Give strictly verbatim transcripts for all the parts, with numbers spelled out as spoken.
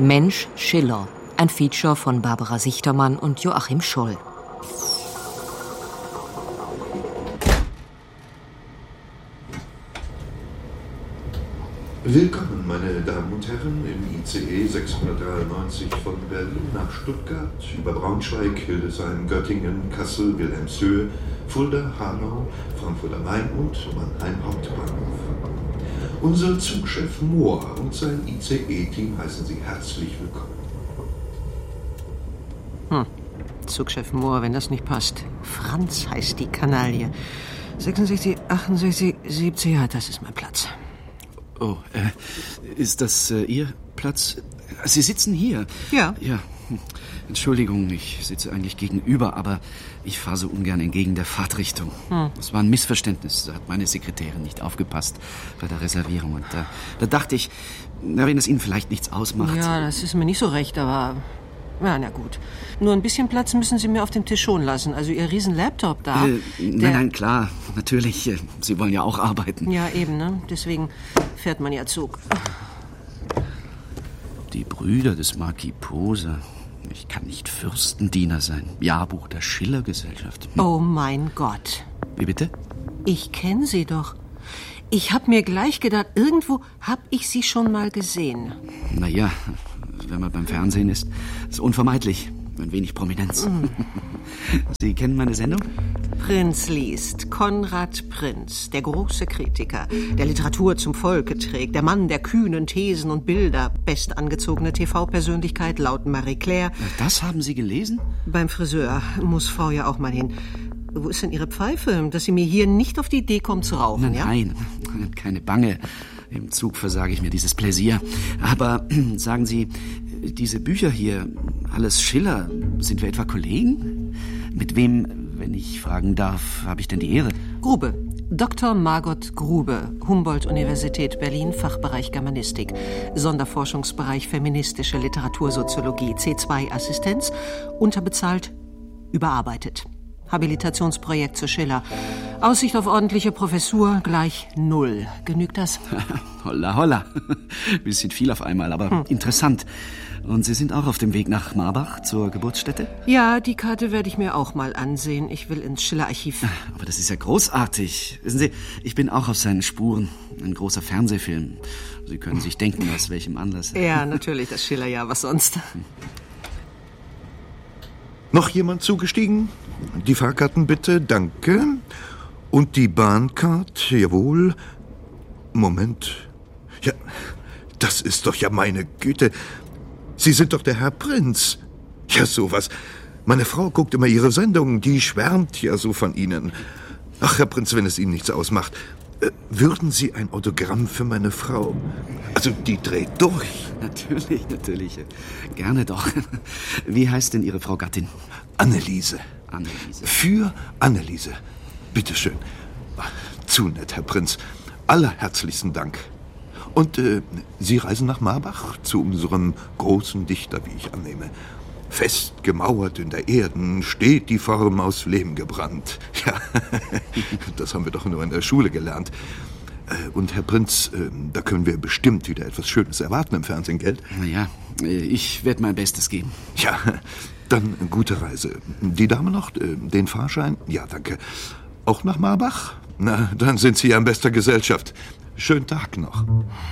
Mensch Schiller, ein Feature von Barbara Sichtermann und Joachim Scholl. Willkommen, meine Damen und Herren, im I C E sechshundertdreiundneunzig von Berlin nach Stuttgart, über Braunschweig, Hildesheim, Göttingen, Kassel, Wilhelmshöhe, Fulda, Hanau, Frankfurt am Main und Mannheim Hauptbahnhof. Unser Zugchef Mohr und sein I C E-Team heißen Sie herzlich willkommen. Hm, Zugchef Mohr, wenn das nicht passt. Franz heißt die Kanaille. sechsundsechzig, achtundsechzig, siebzig, ja, das ist mein Platz. Oh, äh, ist das äh, Ihr Platz? Sie sitzen hier? Ja. Ja. Entschuldigung, ich sitze eigentlich gegenüber, aber ich fahre so ungern entgegen der Fahrtrichtung. Hm. Das war ein Missverständnis. Da hat meine Sekretärin nicht aufgepasst bei der Reservierung. Und da, da dachte ich, na, wenn es Ihnen vielleicht nichts ausmacht. Ja, das ist mir nicht so recht, aber... Ja, na gut. Nur ein bisschen Platz müssen Sie mir auf dem Tisch schon lassen. Also Ihr riesen Laptop da. Äh, nein, nein, klar. Natürlich. Sie wollen ja auch arbeiten. Ja, eben, ne? Deswegen fährt man ja Zug. Die Brüder des Marquis Poser. Ich kann nicht Fürstendiener sein. Jahrbuch der Schiller-Gesellschaft. Hm. Oh mein Gott. Wie bitte? Ich kenne Sie doch. Ich hab mir gleich gedacht, irgendwo hab ich Sie schon mal gesehen. Na ja, wenn man beim Fernsehen ist, ist unvermeidlich. Ein wenig Prominenz. Mm. Sie kennen meine Sendung? Prinz liest. Konrad Prinz, der große Kritiker, der Literatur zum Volke trägt, der Mann der kühnen Thesen und Bilder, bestangezogene T V-Persönlichkeit laut Marie Claire. Das haben Sie gelesen? Beim Friseur muss Frau ja auch mal hin. Wo ist denn Ihre Pfeife? Dass sie mir hier nicht auf die Idee kommt zu rauchen, nein, ja? Nein, keine Bange. Im Zug versage ich mir dieses Pläsier. Aber sagen Sie, diese Bücher hier, alles Schiller, sind wir etwa Kollegen? Mit wem, wenn ich fragen darf, habe ich denn die Ehre? Grube. Doktor Margot Grube, Humboldt-Universität Berlin, Fachbereich Germanistik, Sonderforschungsbereich feministische Literatursoziologie, C zwei Assistenz, unterbezahlt, überarbeitet. Habilitationsprojekt zu Schiller. Aussicht auf ordentliche Professur gleich null. Genügt das? Holla, holla. Bisschen viel auf einmal, aber hm. interessant. Und Sie sind auch auf dem Weg nach Marbach zur Geburtsstätte? Ja, die Karte werde ich mir auch mal ansehen. Ich will ins Schiller-Archiv. Aber das ist ja großartig. Wissen Sie, ich bin auch auf seinen Spuren. Ein großer Fernsehfilm. Sie können sich denken, aus welchem Anlass. Ja, natürlich, das Schiller, ja, was sonst. Hm. Noch jemand zugestiegen? Die Fahrkarten bitte, danke. Und die Bahncard, jawohl. Moment. Ja, das ist doch ja meine Güte. Sie sind doch der Herr Prinz. Ja, sowas. Meine Frau guckt immer Ihre Sendungen, die schwärmt ja so von Ihnen. Ach, Herr Prinz, wenn es Ihnen nichts ausmacht, äh, würden Sie ein Autogramm für meine Frau? Also, die dreht durch. Natürlich, natürlich. Gerne doch. Wie heißt denn Ihre Frau Gattin? Anneliese. Anneliese. Für Anneliese. Bitteschön. Zu nett, Herr Prinz. Allerherzlichsten Dank. Und äh, Sie reisen nach Marbach zu unserem großen Dichter, wie ich annehme. Fest gemauert in der Erden steht die Form aus Lehm gebrannt. Ja, das haben wir doch nur in der Schule gelernt. Äh, und Herr Prinz, äh, da können wir bestimmt wieder etwas Schönes erwarten im Fernsehen, gell? Na ja, ich werde mein Bestes geben. Ja, dann gute Reise. Die Dame noch, äh, den Fahrschein? Ja, danke. Auch nach Marbach? Na, dann sind Sie ja in bester Gesellschaft. Schönen Tag noch.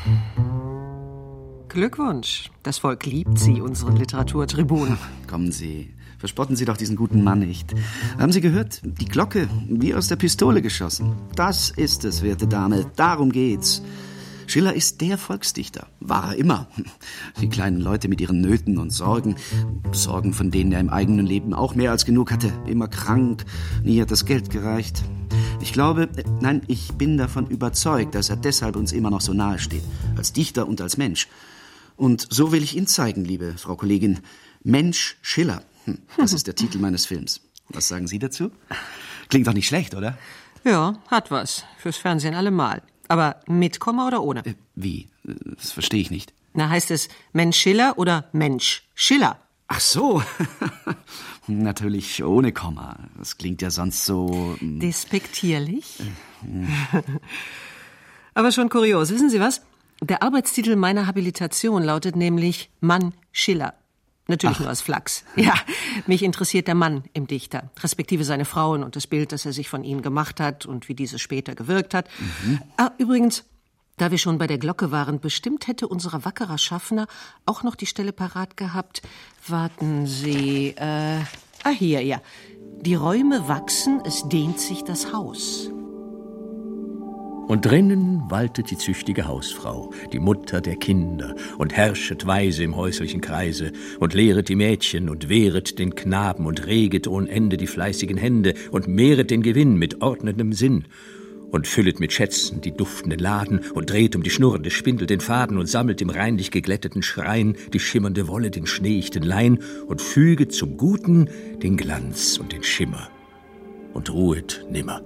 Glückwunsch. Das Volk liebt Sie, unseren Literaturtribun. Kommen Sie, verspotten Sie doch diesen guten Mann nicht. Haben Sie gehört? Die Glocke, wie aus der Pistole geschossen. Das ist es, werte Dame. Darum geht's. Schiller ist der Volksdichter. War er immer. Die kleinen Leute mit ihren Nöten und Sorgen. Sorgen, von denen er im eigenen Leben auch mehr als genug hatte. Immer krank. Nie hat das Geld gereicht. Ich glaube, nein, ich bin davon überzeugt, dass er deshalb uns immer noch so nahe steht. Als Dichter und als Mensch. Und so will ich Ihnen zeigen, liebe Frau Kollegin. Mensch Schiller. Hm, das ist der Titel meines Films. Was sagen Sie dazu? Klingt doch nicht schlecht, oder? Ja, hat was. Fürs Fernsehen allemal. Aber mit Komma oder ohne? Äh, wie? Das verstehe ich nicht. Na, heißt es Mensch Schiller oder Mensch Schiller? Ach so. Natürlich ohne Komma. Das klingt ja sonst so... Despektierlich? Äh, Aber schon kurios. Wissen Sie was? Der Arbeitstitel meiner Habilitation lautet nämlich Mann Schiller. Natürlich Ach. nur aus Flachs. Ja, mich interessiert der Mann im Dichter, respektive seine Frauen und das Bild, das er sich von ihnen gemacht hat und wie dieses später gewirkt hat. Mhm. Ah, übrigens, da wir schon bei der Glocke waren, bestimmt hätte unser wackerer Schaffner auch noch die Stelle parat gehabt. Warten Sie, äh, ah, hier, ja. Die Räume wachsen, es dehnt sich das Haus. Und drinnen waltet die züchtige Hausfrau, die Mutter der Kinder, und herrschet weise im häuslichen Kreise, und lehret die Mädchen, und wehret den Knaben, und reget ohn Ende die fleißigen Hände, und mehret den Gewinn mit ordnendem Sinn, und füllet mit Schätzen die duftenden Laden, und dreht um die schnurrende Spindel den Faden, und sammelt im reinlich geglätteten Schrein die schimmernde Wolle, den schneeichten Lein, und füget zum Guten den Glanz und den Schimmer, und ruhet nimmer.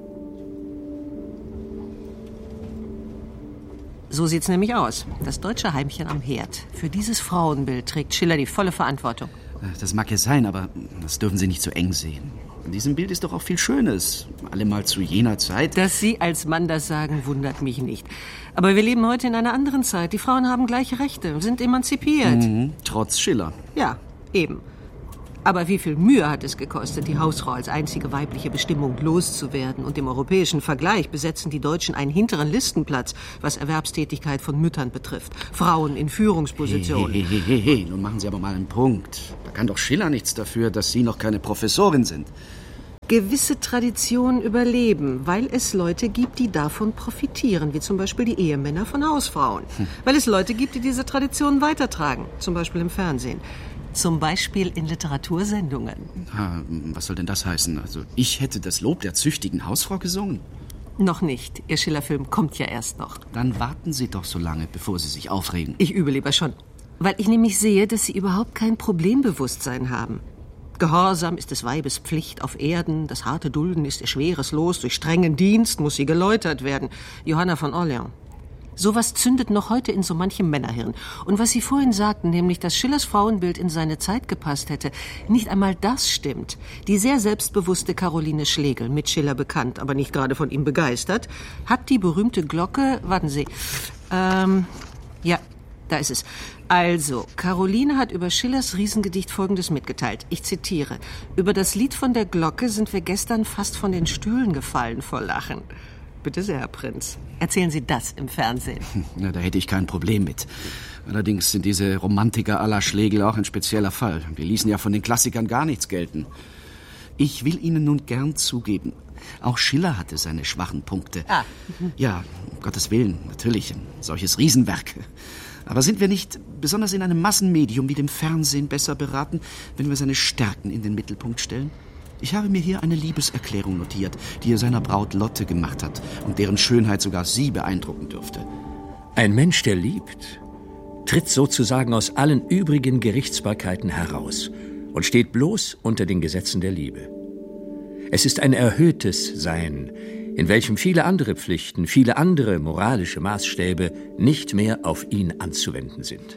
So sieht's nämlich aus. Das deutsche Heimchen am Herd. Für dieses Frauenbild trägt Schiller die volle Verantwortung. Das mag ja sein, aber das dürfen Sie nicht so eng sehen. In diesem Bild ist doch auch viel Schönes. Allemal zu jener Zeit. Dass Sie als Mann das sagen, wundert mich nicht. Aber wir leben heute in einer anderen Zeit. Die Frauen haben gleiche Rechte, sind emanzipiert. Mhm, trotz Schiller. Ja, eben. Aber wie viel Mühe hat es gekostet, die Hausfrau als einzige weibliche Bestimmung loszuwerden? Und im europäischen Vergleich besetzen die Deutschen einen hinteren Listenplatz, was Erwerbstätigkeit von Müttern betrifft. Frauen in Führungspositionen. Hey, hey, hey, hey, nun machen Sie aber mal einen Punkt. Da kann doch Schiller nichts dafür, dass Sie noch keine Professorin sind. Gewisse Traditionen überleben, weil es Leute gibt, die davon profitieren, wie zum Beispiel die Ehemänner von Hausfrauen. Hm. Weil es Leute gibt, die diese Traditionen weitertragen, zum Beispiel im Fernsehen. Zum Beispiel in Literatursendungen. Ha, was soll denn das heißen? Also ich hätte das Lob der züchtigen Hausfrau gesungen? Noch nicht. Ihr Schiller-Film kommt ja erst noch. Dann warten Sie doch so lange, bevor Sie sich aufregen. Ich übe lieber schon. Weil ich nämlich sehe, dass Sie überhaupt kein Problembewusstsein haben. Gehorsam ist des Weibes Pflicht auf Erden, das harte Dulden ist ihr schweres Los, durch strengen Dienst muss sie geläutert werden. Johanna von Orleans. Sowas zündet noch heute in so manchem Männerhirn. Und was Sie vorhin sagten, nämlich, dass Schillers Frauenbild in seine Zeit gepasst hätte, nicht einmal das stimmt. Die sehr selbstbewusste Caroline Schlegel, mit Schiller bekannt, aber nicht gerade von ihm begeistert, hat die berühmte Glocke, warten Sie, ähm, ja, da ist es. Also, Caroline hat über Schillers Riesengedicht Folgendes mitgeteilt. Ich zitiere. Über das Lied von der Glocke sind wir gestern fast von den Stühlen gefallen vor Lachen. Bitte sehr, Herr Prinz. Erzählen Sie das im Fernsehen. Na, da hätte ich kein Problem mit. Allerdings sind diese Romantiker à la Schlegel auch ein spezieller Fall. Die ließen ja von den Klassikern gar nichts gelten. Ich will Ihnen nun gern zugeben, auch Schiller hatte seine schwachen Punkte. Ah. Ja, um Gottes Willen, natürlich, ein solches Riesenwerk. Aber sind wir nicht, besonders in einem Massenmedium wie dem Fernsehen, besser beraten, wenn wir seine Stärken in den Mittelpunkt stellen? Ich habe mir hier eine Liebeserklärung notiert, die er seiner Braut Lotte gemacht hat und deren Schönheit sogar Sie beeindrucken dürfte. Ein Mensch, der liebt, tritt sozusagen aus allen übrigen Gerichtsbarkeiten heraus und steht bloß unter den Gesetzen der Liebe. Es ist ein erhöhtes Sein, in welchem viele andere Pflichten, viele andere moralische Maßstäbe nicht mehr auf ihn anzuwenden sind.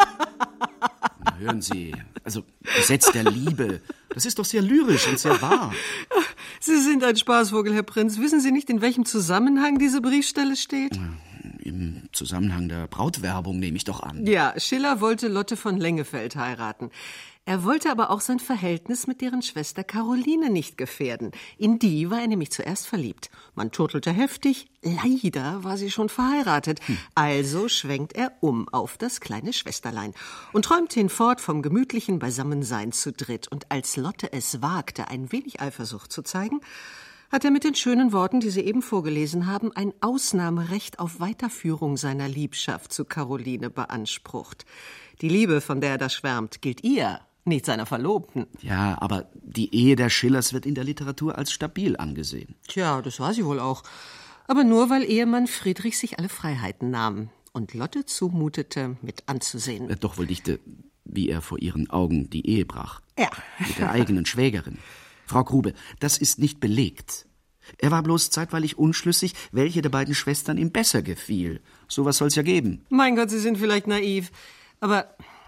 Na, hören Sie, also Gesetz der Liebe, das ist doch sehr lyrisch und sehr wahr. Sie sind ein Spaßvogel, Herr Prinz. Wissen Sie nicht, in welchem Zusammenhang diese Briefstelle steht? Im Zusammenhang der Brautwerbung nehme ich doch an. Ja, Schiller wollte Lotte von Lengefeld heiraten. Er wollte aber auch sein Verhältnis mit deren Schwester Caroline nicht gefährden. In die war er nämlich zuerst verliebt. Man turtelte heftig. Leider war sie schon verheiratet. Hm. Also schwenkt er um auf das kleine Schwesterlein und träumt hinfort vom gemütlichen Beisammensein zu dritt. Und als Lotte es wagte, ein wenig Eifersucht zu zeigen, hat er mit den schönen Worten, die Sie eben vorgelesen haben, ein Ausnahmerecht auf Weiterführung seiner Liebschaft zu Caroline beansprucht. Die Liebe, von der er da schwärmt, gilt ihr, nicht seiner Verlobten. Ja, aber die Ehe der Schillers wird in der Literatur als stabil angesehen. Tja, das war sie wohl auch. Aber nur, weil Ehemann Friedrich sich alle Freiheiten nahm und Lotte zumutete, mit anzusehen. Doch wohl dichte, wie er vor ihren Augen die Ehe brach. Ja. Mit der eigenen Schwägerin. Frau Grube, das ist nicht belegt. Er war bloß zeitweilig unschlüssig, welche der beiden Schwestern ihm besser gefiel. Sowas soll's ja geben. Mein Gott, Sie sind vielleicht naiv. Aber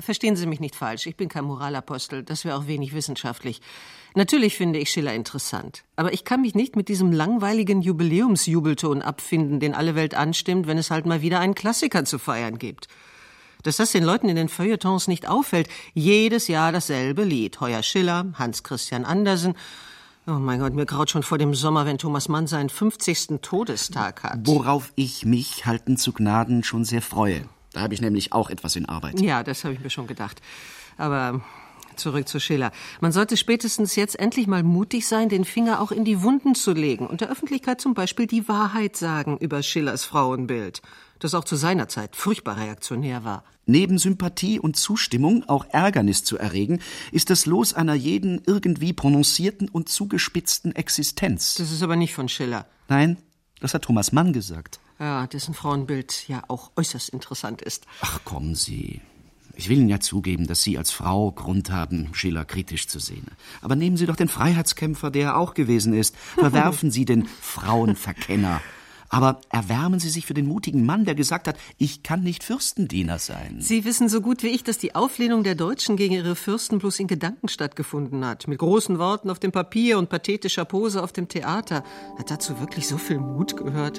Verstehen Sie mich nicht falsch, ich bin kein Moralapostel, das wäre auch wenig wissenschaftlich. Natürlich finde ich Schiller interessant, aber ich kann mich nicht mit diesem langweiligen Jubiläumsjubelton abfinden, den alle Welt anstimmt, wenn es halt mal wieder einen Klassiker zu feiern gibt. Dass das den Leuten in den Feuilletons nicht auffällt, jedes Jahr dasselbe Lied. Heuer Schiller, Hans Christian Andersen. Oh mein Gott, mir graut schon vor dem Sommer, wenn Thomas Mann seinen fünfzigsten Todestag hat. Worauf ich mich, halten zu Gnaden, schon sehr freue. Da habe ich nämlich auch etwas in Arbeit. Ja, das habe ich mir schon gedacht. Aber zurück zu Schiller. Man sollte spätestens jetzt endlich mal mutig sein, den Finger auch in die Wunden zu legen und der Öffentlichkeit zum Beispiel die Wahrheit sagen über Schillers Frauenbild, das auch zu seiner Zeit furchtbar reaktionär war. Neben Sympathie und Zustimmung auch Ärgernis zu erregen, ist das Los einer jeden irgendwie prononcierten und zugespitzten Existenz. Das ist aber nicht von Schiller. Nein, das hat Thomas Mann gesagt. Ja, dessen Frauenbild ja auch äußerst interessant ist. Ach, kommen Sie. Ich will Ihnen ja zugeben, dass Sie als Frau Grund haben, Schiller kritisch zu sehen. Aber nehmen Sie doch den Freiheitskämpfer, der er auch gewesen ist. Verwerfen Sie den Frauenverkenner. Aber erwärmen Sie sich für den mutigen Mann, der gesagt hat, ich kann nicht Fürstendiener sein. Sie wissen so gut wie ich, dass die Auflehnung der Deutschen gegen ihre Fürsten bloß in Gedanken stattgefunden hat. Mit großen Worten auf dem Papier und pathetischer Pose auf dem Theater. Hat dazu wirklich so viel Mut gehört?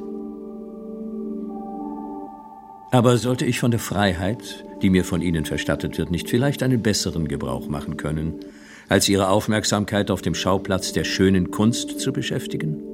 Aber sollte ich von der Freiheit, die mir von Ihnen verstattet wird, nicht vielleicht einen besseren Gebrauch machen können, als Ihre Aufmerksamkeit auf dem Schauplatz der schönen Kunst zu beschäftigen?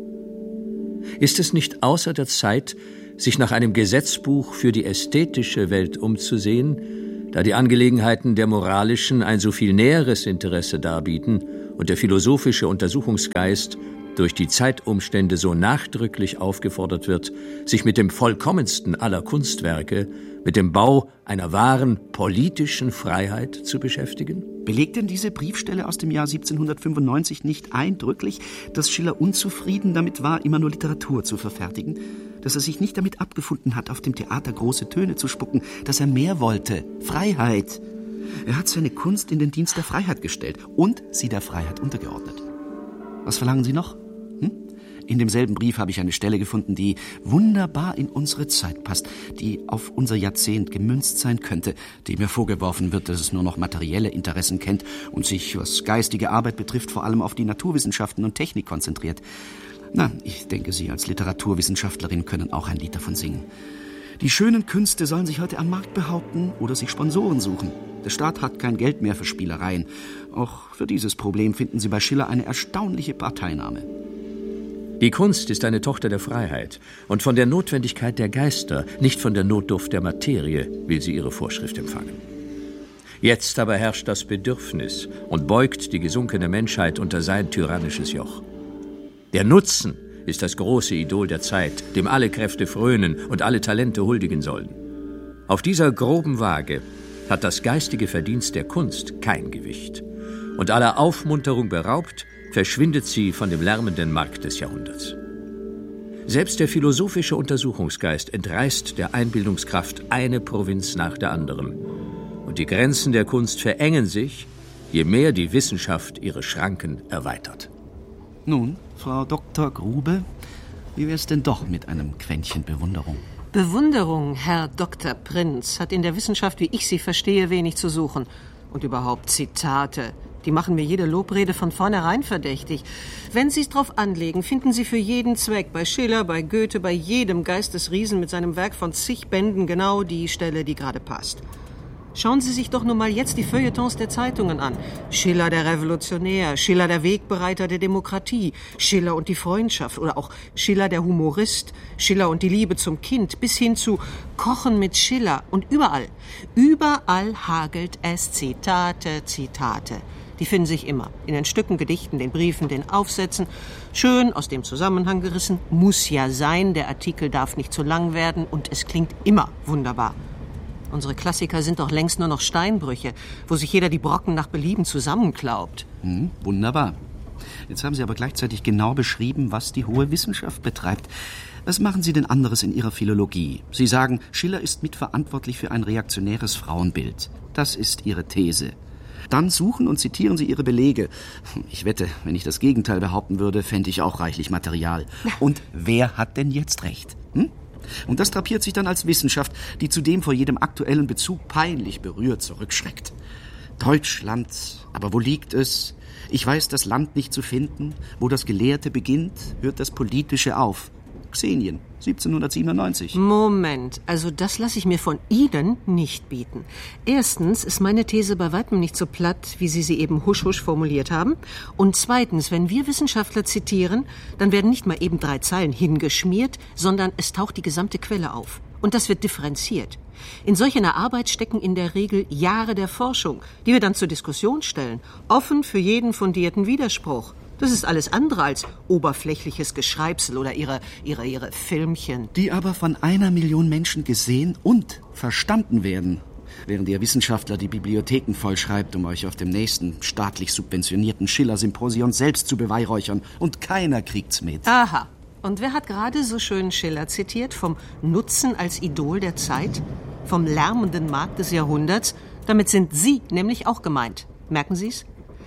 Ist es nicht außer der Zeit, sich nach einem Gesetzbuch für die ästhetische Welt umzusehen, da die Angelegenheiten der moralischen ein so viel näheres Interesse darbieten und der philosophische Untersuchungsgeist durch die Zeitumstände so nachdrücklich aufgefordert wird, sich mit dem vollkommensten aller Kunstwerke, mit dem Bau einer wahren politischen Freiheit zu beschäftigen? Belegt denn diese Briefstelle aus dem Jahr siebzehnhundertfünfundneunzig nicht eindrücklich, dass Schiller unzufrieden damit war, immer nur Literatur zu verfertigen? Dass er sich nicht damit abgefunden hat, auf dem Theater große Töne zu spucken, dass er mehr wollte, Freiheit. Er hat seine Kunst in den Dienst der Freiheit gestellt und sie der Freiheit untergeordnet. Was verlangen Sie noch? Hm? In demselben Brief habe ich eine Stelle gefunden, die wunderbar in unsere Zeit passt, die auf unser Jahrzehnt gemünzt sein könnte, dem mir vorgeworfen wird, dass es nur noch materielle Interessen kennt und sich, was geistige Arbeit betrifft, vor allem auf die Naturwissenschaften und Technik konzentriert. Na, ich denke, Sie als Literaturwissenschaftlerin können auch ein Lied davon singen. Die schönen Künste sollen sich heute am Markt behaupten oder sich Sponsoren suchen. Der Staat hat kein Geld mehr für Spielereien. Auch für dieses Problem finden Sie bei Schiller eine erstaunliche Parteinahme. Die Kunst ist eine Tochter der Freiheit und von der Notwendigkeit der Geister, nicht von der Notdurft der Materie, will sie ihre Vorschrift empfangen. Jetzt aber herrscht das Bedürfnis und beugt die gesunkene Menschheit unter sein tyrannisches Joch. Der Nutzen ist das große Idol der Zeit, dem alle Kräfte frönen und alle Talente huldigen sollen. Auf dieser groben Waage hat das geistige Verdienst der Kunst kein Gewicht. Und aller Aufmunterung beraubt, verschwindet sie von dem lärmenden Markt des Jahrhunderts. Selbst der philosophische Untersuchungsgeist entreißt der Einbildungskraft eine Provinz nach der anderen. Und die Grenzen der Kunst verengen sich, je mehr die Wissenschaft ihre Schranken erweitert. Nun, Frau Doktor Grube, wie wär's denn doch mit einem Quäntchen Bewunderung? Bewunderung, Herr Doktor Prinz, hat in der Wissenschaft, wie ich sie verstehe, wenig zu suchen. Und überhaupt Zitate. Die machen mir jede Lobrede von vornherein verdächtig. Wenn Sie es drauf anlegen, finden Sie für jeden Zweck, bei Schiller, bei Goethe, bei jedem Geistesriesen mit seinem Werk von zig Bänden genau die Stelle, die gerade passt. Schauen Sie sich doch nur mal jetzt die Feuilletons der Zeitungen an. Schiller der Revolutionär, Schiller der Wegbereiter der Demokratie, Schiller und die Freundschaft oder auch Schiller der Humorist, Schiller und die Liebe zum Kind, bis hin zu Kochen mit Schiller. Und überall, überall hagelt es Zitate, Zitate. Die finden sich immer. In den Stücken, Gedichten, den Briefen, den Aufsätzen. Schön aus dem Zusammenhang gerissen. Muss ja sein, der Artikel darf nicht zu lang werden und es klingt immer wunderbar. Unsere Klassiker sind doch längst nur noch Steinbrüche, wo sich jeder die Brocken nach Belieben zusammenklaubt. Hm, wunderbar. Jetzt haben Sie aber gleichzeitig genau beschrieben, was die hohe Wissenschaft betreibt. Was machen Sie denn anderes in Ihrer Philologie? Sie sagen, Schiller ist mitverantwortlich für ein reaktionäres Frauenbild. Das ist Ihre These. Dann suchen und zitieren Sie Ihre Belege. Ich wette, wenn ich das Gegenteil behaupten würde, fände ich auch reichlich Material. Und wer hat denn jetzt recht? Hm? Und das drapiert sich dann als Wissenschaft, die zudem vor jedem aktuellen Bezug peinlich berührt zurückschreckt. Deutschland, aber wo liegt es? Ich weiß das Land nicht zu finden. Wo das Gelehrte beginnt, hört das Politische auf. Xenien, siebzehnhundertsiebenundneunzig. Moment, also das lasse ich mir von Ihnen nicht bieten. Erstens ist meine These bei weitem nicht so platt, wie Sie sie eben husch husch formuliert haben. Und zweitens, wenn wir Wissenschaftler zitieren, dann werden nicht mal eben drei Zeilen hingeschmiert, sondern es taucht die gesamte Quelle auf. Und das wird differenziert. In solch einer Arbeit stecken in der Regel Jahre der Forschung, die wir dann zur Diskussion stellen, offen für jeden fundierten Widerspruch. Das ist alles andere als oberflächliches Geschreibsel oder ihre, ihre, ihre Filmchen. Die aber von einer Million Menschen gesehen und verstanden werden. Während ihr Wissenschaftler die Bibliotheken vollschreibt, um euch auf dem nächsten staatlich subventionierten Schiller-Symposion selbst zu beweihräuchern. Und keiner kriegt's mit. Aha. Und wer hat gerade so schön Schiller zitiert? Vom Nutzen als Idol der Zeit? Vom lärmenden Markt des Jahrhunderts? Damit sind Sie nämlich auch gemeint. Merken Sie's?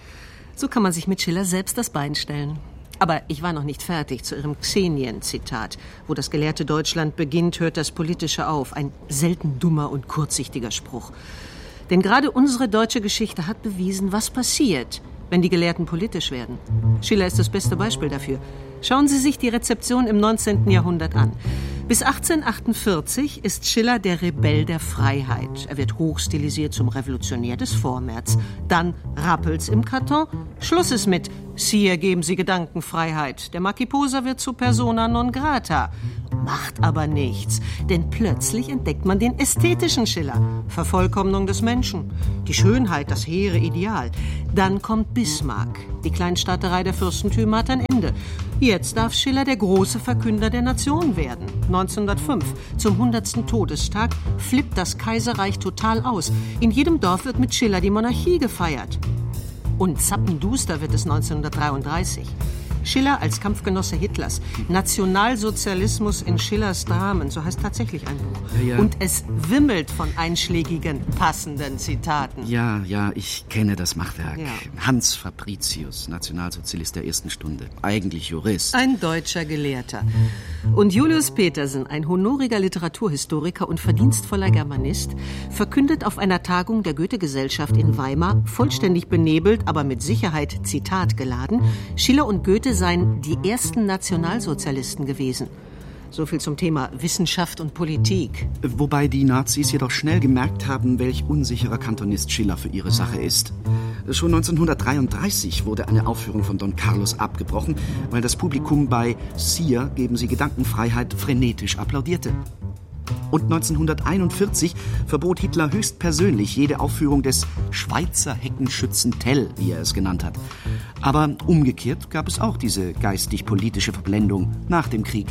So kann man sich mit Schiller selbst das Bein stellen. Aber ich war noch nicht fertig zu Ihrem Xenien-Zitat. Wo das gelehrte Deutschland beginnt, hört das Politische auf. Ein selten dummer und kurzsichtiger Spruch. Denn gerade unsere deutsche Geschichte hat bewiesen, was passiert, wenn die Gelehrten politisch werden. Schiller ist das beste Beispiel dafür. Schauen Sie sich die Rezeption im neunzehnten Jahrhundert an. Bis achtzehnhundertachtundvierzig ist Schiller der Rebell der Freiheit. Er wird hochstilisiert zum Revolutionär des Vormärz. Dann rappelt's im Karton. Schluss ist mit Sire, geben Sie Gedankenfreiheit. Der Marquis Posa wird zu persona non grata. Macht aber nichts, denn plötzlich entdeckt man den ästhetischen Schiller. Vervollkommnung des Menschen. Die Schönheit, das hehre Ideal. Dann kommt Bismarck. Die Kleinstaaterei der Fürstentümer hat ein Ende. Jetzt darf Schiller der große Verkünder der Nation werden. neunzehnhundertfünf, zum hundertsten Todestag, flippt das Kaiserreich total aus. In jedem Dorf wird mit Schiller die Monarchie gefeiert. Und zappenduster wird es neunzehnhundertdreiunddreißig. Schiller als Kampfgenosse Hitlers. Nationalsozialismus in Schillers Dramen, so heißt tatsächlich ein Buch. Ja, ja. Und es wimmelt von einschlägigen, passenden Zitaten. Ja, ja, ich kenne das Machwerk. Ja. Hans Fabricius, Nationalsozialist der ersten Stunde. Eigentlich Jurist. Ein deutscher Gelehrter. Und Julius Petersen, ein honoriger Literaturhistoriker und verdienstvoller Germanist, verkündet auf einer Tagung der Goethe-Gesellschaft in Weimar, vollständig benebelt, aber mit Sicherheit zitatgeladen, Schiller und Goethe seien die ersten Nationalsozialisten gewesen. So viel zum Thema Wissenschaft und Politik. Wobei die Nazis jedoch schnell gemerkt haben, welch unsicherer Kantonist Schiller für ihre Sache ist. Schon neunzehnhundertdreiunddreißig wurde eine Aufführung von Don Carlos abgebrochen, weil das Publikum bei Sire, geben Sie Gedankenfreiheit, frenetisch applaudierte. Und neunzehnhunderteinundvierzig verbot Hitler höchstpersönlich jede Aufführung des Schweizer Heckenschützen Tell, wie er es genannt hat. Aber umgekehrt gab es auch diese geistig-politische Verblendung nach dem Krieg.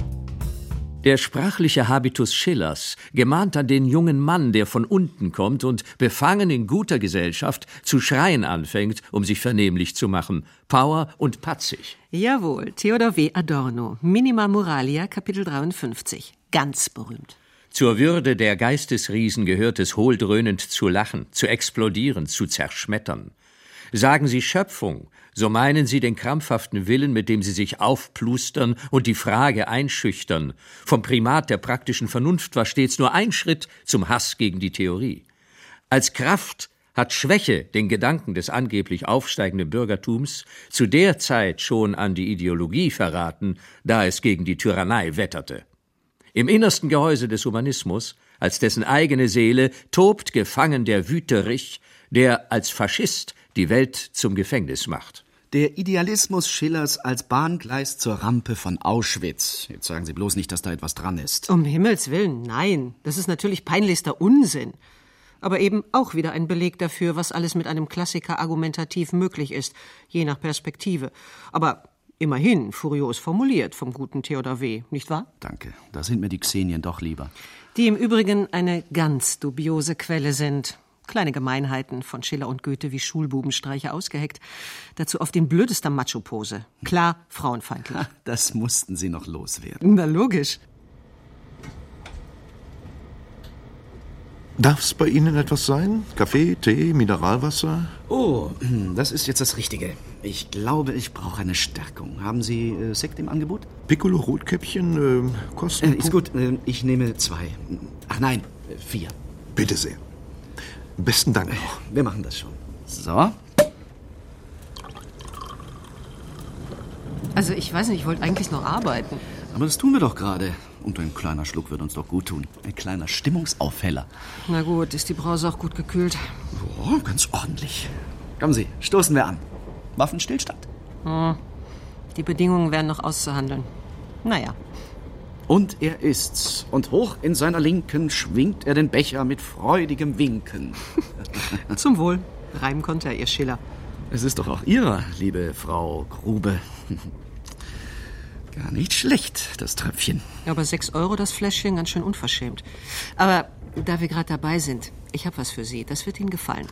Der sprachliche Habitus Schillers gemahnt an den jungen Mann, der von unten kommt und befangen in guter Gesellschaft zu schreien anfängt, um sich vernehmlich zu machen. Power und patzig. Jawohl, Theodor W. Adorno, Minima Moralia, Kapitel dreiundfünfzig. Ganz berühmt. Zur Würde der Geistesriesen gehört es, hohldröhnend zu lachen, zu explodieren, zu zerschmettern. Sagen Sie Schöpfung, so meinen Sie den krampfhaften Willen, mit dem Sie sich aufplustern und die Frage einschüchtern. Vom Primat der praktischen Vernunft war stets nur ein Schritt zum Hass gegen die Theorie. Als Kraft hat Schwäche den Gedanken des angeblich aufsteigenden Bürgertums zu der Zeit schon an die Ideologie verraten, da es gegen die Tyrannei wetterte. Im innersten Gehäuse des Humanismus, als dessen eigene Seele, tobt gefangen der Wüterich, der als Faschist die Welt zum Gefängnis macht. Der Idealismus Schillers als Bahngleis zur Rampe von Auschwitz. Jetzt sagen Sie bloß nicht, dass da etwas dran ist. Um Himmels Willen, nein. Das ist natürlich peinlichster Unsinn. Aber eben auch wieder ein Beleg dafür, was alles mit einem Klassiker argumentativ möglich ist, je nach Perspektive. Aber immerhin furios formuliert vom guten Theodor W., nicht wahr? Danke, da sind mir die Xenien doch lieber. Die im Übrigen eine ganz dubiose Quelle sind. Kleine Gemeinheiten von Schiller und Goethe wie Schulbubenstreiche ausgeheckt. Dazu auf den blödester Macho-Pose. Klar frauenfeindlich. Das mussten Sie noch loswerden. Na logisch. Darf's bei Ihnen etwas sein? Kaffee, Tee, Mineralwasser? Oh, das ist jetzt das Richtige. Ich glaube, ich brauche eine Stärkung. Haben Sie äh, Sekt im Angebot? Piccolo Rotkäppchen, äh, kosten... Äh, ist gut, äh, ich nehme zwei. Ach nein, äh, vier. Bitte sehr. Besten Dank noch. Wir machen das schon. So. Also ich weiß nicht, ich wollte eigentlich noch arbeiten. Aber das tun wir doch gerade. Und ein kleiner Schluck wird uns doch gut tun. Ein kleiner Stimmungsaufheller. Na gut, ist die Brause auch gut gekühlt? Oh, ganz ordentlich. Kommen Sie, stoßen wir an. Waffenstillstand. Hm. Die Bedingungen wären noch auszuhandeln. Naja. Und er ist's. Und hoch in seiner Linken schwingt er den Becher mit freudigem Winken. Zum Wohl. Reimen konnte er, Ihr Schiller. Es ist doch auch Ihrer, liebe Frau Grube. Gar nicht schlecht, das Tröpfchen. Aber sechs Euro das Fläschchen, ganz schön unverschämt. Aber da wir gerade dabei sind, ich habe was für Sie. Das wird Ihnen gefallen.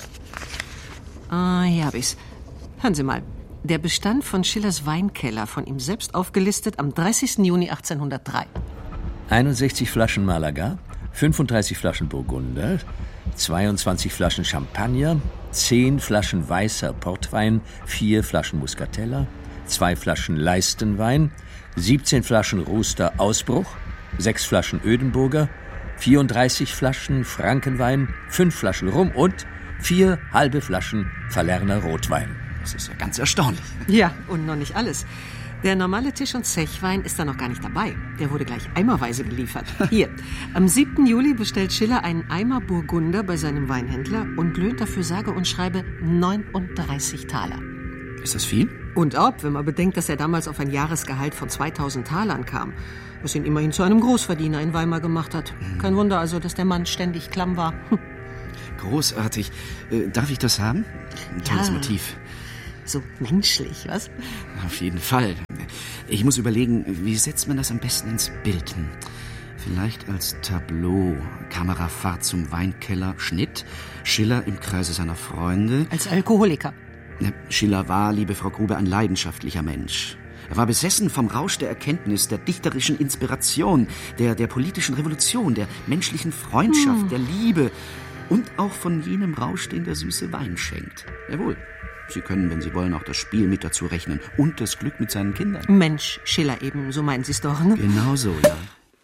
Ah, hier hab ich's. Hören Sie mal. Der Bestand von Schillers Weinkeller, von ihm selbst aufgelistet, am dreißigsten Juni achtzehnhundertdrei. einundsechzig Flaschen Malaga, fünfunddreißig Flaschen Burgunder, zweiundzwanzig Flaschen Champagner, zehn Flaschen weißer Portwein, vier Flaschen Muscatella, zwei Flaschen Leistenwein, siebzehn Flaschen Ruster Ausbruch, sechs Flaschen Ödenburger, vierunddreißig Flaschen Frankenwein, fünf Flaschen Rum und vier halbe Flaschen Falerner Rotwein. Das ist ja ganz erstaunlich. Ja, und noch nicht alles. Der normale Tisch- und Zechwein ist da noch gar nicht dabei. Der wurde gleich eimerweise geliefert. Hier, am siebten Juli bestellt Schiller einen Eimer Burgunder bei seinem Weinhändler und löhnt dafür sage und schreibe neununddreißig Taler. Ist das viel? Und ob, wenn man bedenkt, dass er damals auf ein Jahresgehalt von zweitausend Talern kam, was ihn immerhin zu einem Großverdiener in Weimar gemacht hat. Kein Wunder also, dass der Mann ständig klamm war. Großartig. Äh, darf ich das haben? Ein tolles Ja. Motiv. So menschlich, was? Auf jeden Fall. Ich muss überlegen, wie setzt man das am besten ins Bild? Hm. Vielleicht als Tableau. Kamerafahrt zum Weinkeller, Schnitt. Schiller im Kreise seiner Freunde. Als Alkoholiker. Schiller war, liebe Frau Grube, ein leidenschaftlicher Mensch. Er war besessen vom Rausch der Erkenntnis, der dichterischen Inspiration, der, der politischen Revolution, der menschlichen Freundschaft, hm. der Liebe und auch von jenem Rausch, den der süße Wein schenkt. Jawohl. Sie können, wenn Sie wollen, auch das Spiel mit dazu rechnen und das Glück mit seinen Kindern. Mensch, Schiller eben, so meinen Sie es doch, ne? Genau so, ja.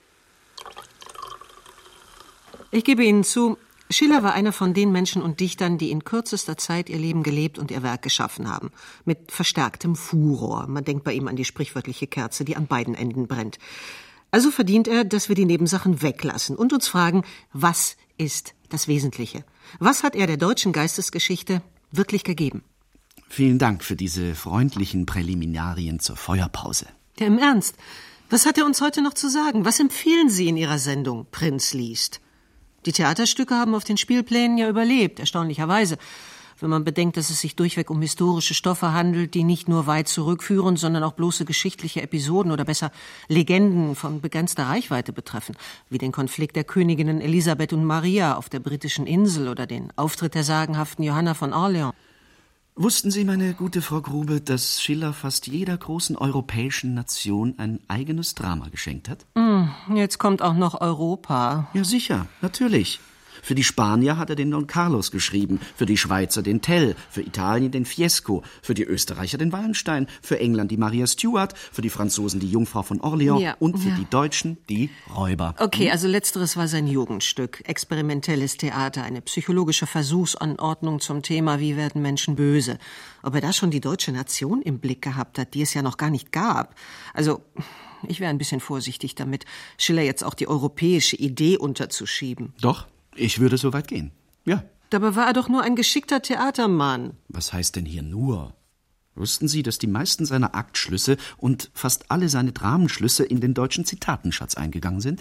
Ich gebe Ihnen zu, Schiller war einer von den Menschen und Dichtern, die in kürzester Zeit ihr Leben gelebt und ihr Werk geschaffen haben. Mit verstärktem Furor. Man denkt bei ihm an die sprichwörtliche Kerze, die an beiden Enden brennt. Also verdient er, dass wir die Nebensachen weglassen und uns fragen, was ist das Wesentliche? Was hat er der deutschen Geistesgeschichte wirklich gegeben? Vielen Dank für diese freundlichen Präliminarien zur Feuerpause. Ja, im Ernst. Was hat er uns heute noch zu sagen? Was empfehlen Sie in Ihrer Sendung Prinz liest? Die Theaterstücke haben auf den Spielplänen ja überlebt, erstaunlicherweise. Wenn man bedenkt, dass es sich durchweg um historische Stoffe handelt, die nicht nur weit zurückführen, sondern auch bloße geschichtliche Episoden oder besser Legenden von begrenzter Reichweite betreffen, wie den Konflikt der Königinnen Elisabeth und Maria auf der britischen Insel oder den Auftritt der sagenhaften Johanna von Orleans. Wussten Sie, meine gute Frau Grube, dass Schiller fast jeder großen europäischen Nation ein eigenes Drama geschenkt hat? Mm, jetzt kommt auch noch Europa. Ja, sicher, natürlich. Für die Spanier hat er den Don Carlos geschrieben, für die Schweizer den Tell, für Italien den Fiesco, für die Österreicher den Wallenstein, für England die Maria Stuart, für die Franzosen die Jungfrau von Orleans ja, und für ja. die Deutschen die Räuber. Okay, also letzteres war sein Jugendstück. Experimentelles Theater, eine psychologische Versuchsanordnung zum Thema, wie werden Menschen böse. Ob er da schon die deutsche Nation im Blick gehabt hat, die es ja noch gar nicht gab. Also, ich wäre ein bisschen vorsichtig damit, Schiller jetzt auch die europäische Idee unterzuschieben. Doch. Ich würde so weit gehen, ja. Dabei war er doch nur ein geschickter Theatermann. Was heißt denn hier nur? Wussten Sie, dass die meisten seiner Aktschlüsse und fast alle seine Dramenschlüsse in den deutschen Zitatenschatz eingegangen sind?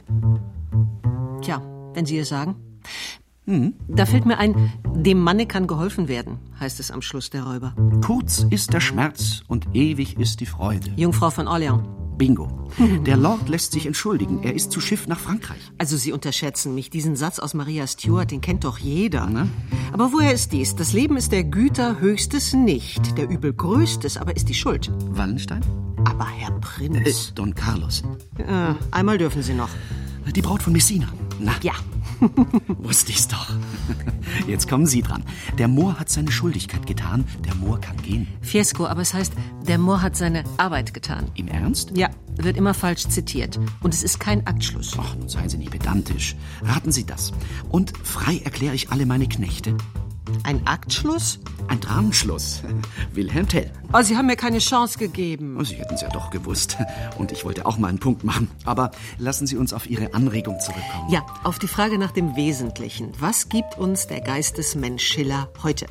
Tja, wenn Sie es sagen. Hm? Da fällt mir ein, dem Manne kann geholfen werden, heißt es am Schluss der Räuber. Kurz ist der Schmerz und ewig ist die Freude. Jungfrau von Orleans. Bingo. Der Lord lässt sich entschuldigen. Er ist zu Schiff nach Frankreich. Also Sie unterschätzen mich. Diesen Satz aus Maria Stuart, den kennt doch jeder. Na? Aber woher ist dies? Das Leben ist der Güter höchstes nicht. Der Übel größtes aber ist die Schuld. Wallenstein? Aber Herr Prinz... Äh, Don Carlos. Äh, einmal dürfen Sie noch. Die Braut von Messina. Na, Ja. wusste ich's doch. Jetzt kommen Sie dran. Der Moor hat seine Schuldigkeit getan, der Moor kann gehen. Fiesco, aber es heißt, der Moor hat seine Arbeit getan. Im Ernst? Ja, wird immer falsch zitiert. Und es ist kein Aktschluss. Ach, nun seien Sie nicht pedantisch. Raten Sie das. Und frei erkläre ich alle meine Knechte. Ein Aktschluss? Ein Dramenschluss. Wilhelm Tell. Oh, Sie haben mir keine Chance gegeben. Oh, Sie hätten es ja doch gewusst. Und ich wollte auch mal einen Punkt machen. Aber lassen Sie uns auf Ihre Anregung zurückkommen. Ja, auf die Frage nach dem Wesentlichen. Was gibt uns der Geistesmensch Schiller heute?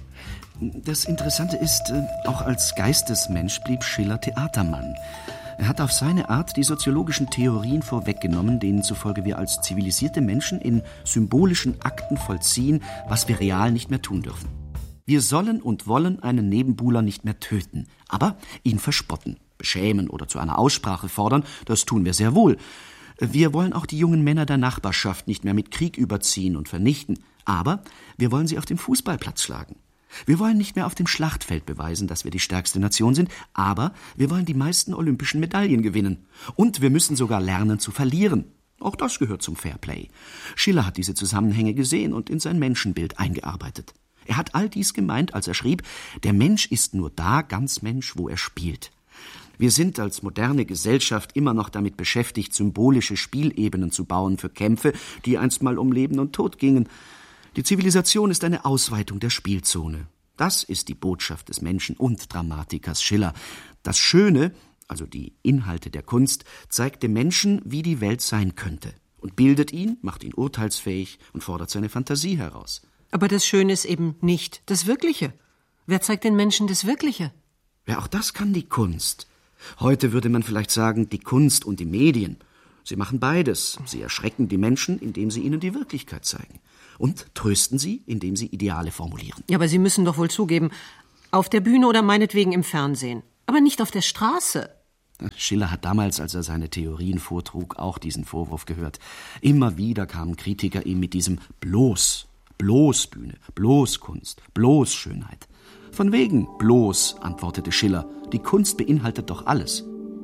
Das Interessante ist, auch als Geistesmensch blieb Schiller Theatermann. Er hat auf seine Art die soziologischen Theorien vorweggenommen, denen zufolge wir als zivilisierte Menschen in symbolischen Akten vollziehen, was wir real nicht mehr tun dürfen. Wir sollen und wollen einen Nebenbuhler nicht mehr töten, aber ihn verspotten, beschämen oder zu einer Aussprache fordern, das tun wir sehr wohl. Wir wollen auch die jungen Männer der Nachbarschaft nicht mehr mit Krieg überziehen und vernichten, aber wir wollen sie auf dem Fußballplatz schlagen. Wir wollen nicht mehr auf dem Schlachtfeld beweisen, dass wir die stärkste Nation sind, aber wir wollen die meisten olympischen Medaillen gewinnen. Und wir müssen sogar lernen zu verlieren. Auch das gehört zum Fairplay. Schiller hat diese Zusammenhänge gesehen und in sein Menschenbild eingearbeitet. Er hat all dies gemeint, als er schrieb, der Mensch ist nur da ganz Mensch, wo er spielt. Wir sind als moderne Gesellschaft immer noch damit beschäftigt, symbolische Spielebenen zu bauen für Kämpfe, die einst mal um Leben und Tod gingen. Die Zivilisation ist eine Ausweitung der Spielzone. Das ist die Botschaft des Menschen und Dramatikers Schiller. Das Schöne, also die Inhalte der Kunst, zeigt dem Menschen, wie die Welt sein könnte und bildet ihn, macht ihn urteilsfähig und fordert seine Fantasie heraus. Aber das Schöne ist eben nicht das Wirkliche. Wer zeigt den Menschen das Wirkliche? Ja, auch das kann die Kunst. Heute würde man vielleicht sagen, die Kunst und die Medien. Sie machen beides. Sie erschrecken die Menschen, indem sie ihnen die Wirklichkeit zeigen. Und trösten sie, indem sie Ideale formulieren. Ja, aber Sie müssen doch wohl zugeben, auf der Bühne oder meinetwegen im Fernsehen, aber nicht auf der Straße. Schiller hat damals, als er seine Theorien vortrug, auch diesen Vorwurf gehört. Immer wieder kamen Kritiker ihm mit diesem bloß, bloß Bühne, bloß Kunst, bloß Schönheit. Von wegen bloß, antwortete Schiller, die Kunst beinhaltet doch alles.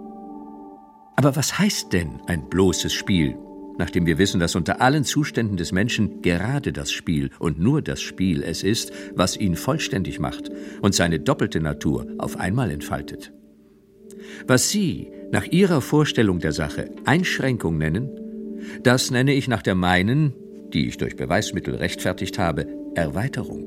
Aber was heißt denn ein bloßes Spiel? Nachdem wir wissen, dass unter allen Zuständen des Menschen gerade das Spiel und nur das Spiel es ist, was ihn vollständig macht und seine doppelte Natur auf einmal entfaltet. Was Sie nach Ihrer Vorstellung der Sache Einschränkung nennen, das nenne ich nach der meinen, die ich durch Beweismittel rechtfertigt habe, Erweiterung.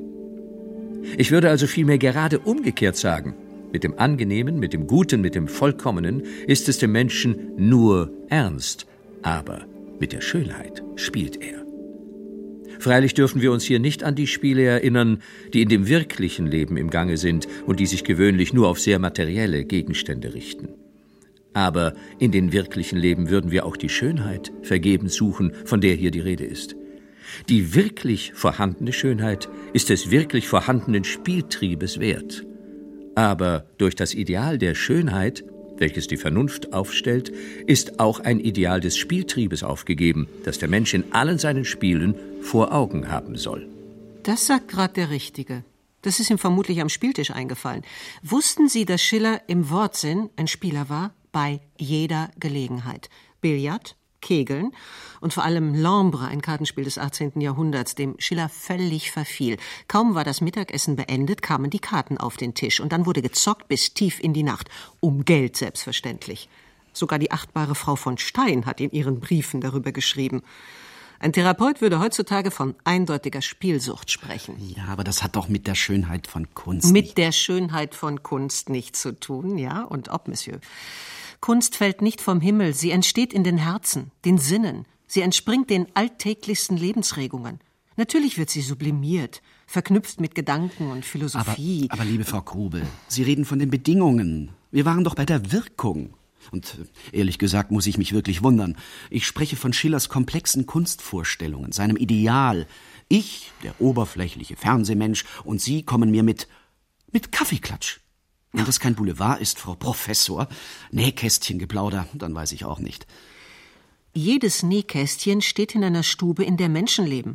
Ich würde also vielmehr gerade umgekehrt sagen, mit dem Angenehmen, mit dem Guten, mit dem Vollkommenen ist es dem Menschen nur ernst, aber mit der Schönheit spielt er. Freilich dürfen wir uns hier nicht an die Spiele erinnern, die in dem wirklichen Leben im Gange sind und die sich gewöhnlich nur auf sehr materielle Gegenstände richten. Aber in den wirklichen Leben würden wir auch die Schönheit vergebens suchen, von der hier die Rede ist. Die wirklich vorhandene Schönheit ist des wirklich vorhandenen Spieltriebes wert. Aber durch das Ideal der Schönheit, welches die Vernunft aufstellt, ist auch ein Ideal des Spieltriebes aufgegeben, das der Mensch in allen seinen Spielen vor Augen haben soll. Das sagt gerade der Richtige. Das ist ihm vermutlich am Spieltisch eingefallen. Wussten Sie, dass Schiller im Wortsinn ein Spieler war? Bei jeder Gelegenheit. Billard, Kegeln und vor allem L'Ambre, ein Kartenspiel des achtzehnten Jahrhunderts, dem Schiller völlig verfiel. Kaum war das Mittagessen beendet, kamen die Karten auf den Tisch und dann wurde gezockt bis tief in die Nacht. Um Geld selbstverständlich. Sogar die achtbare Frau von Stein hat in ihren Briefen darüber geschrieben. Ein Therapeut würde heutzutage von eindeutiger Spielsucht sprechen. Ja, aber das hat doch mit der Schönheit von Kunst Mit nicht. der Schönheit von Kunst nichts zu tun, ja, und ob, Monsieur. Kunst fällt nicht vom Himmel, sie entsteht in den Herzen, den Sinnen. Sie entspringt den alltäglichsten Lebensregungen. Natürlich wird sie sublimiert, verknüpft mit Gedanken und Philosophie. Aber, aber liebe Frau Kobel, Sie reden von den Bedingungen. Wir waren doch bei der Wirkung. Und ehrlich gesagt muss ich mich wirklich wundern. Ich spreche von Schillers komplexen Kunstvorstellungen, seinem Ideal. Ich, der oberflächliche Fernsehmensch, und Sie kommen mir mit, mit Kaffeeklatsch. Wenn das kein Boulevard ist, Frau Professor, Nähkästchengeplauder, dann weiß ich auch nicht. Jedes Nähkästchen steht in einer Stube, in der Menschen leben.